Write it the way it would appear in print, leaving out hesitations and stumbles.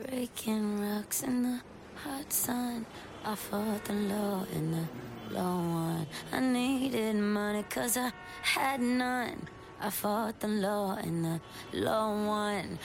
Breaking rocks in the hot sun. I fought the law in the low one. I needed money 'cause I had none. I fought the law in the low one.